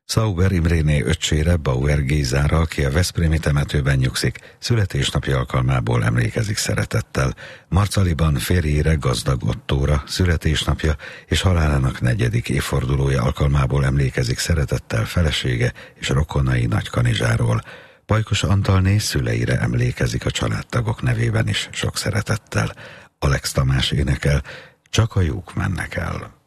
Sauber Imréné öccsére, Bauer Gézára, aki a veszprémi temetőben nyugszik, születésnapi alkalmából emlékezik szeretettel. Marcaliban férjére, Gazdag Ottóra születésnapja és halálának 4. évfordulója alkalmából emlékezik szeretettel felesége és rokonai Nagykanizsáról. Pajkos Antalné szüleire emlékezik a családtagok nevében is sok szeretettel. Alex Tamás énekel, Csak a jók mennek el.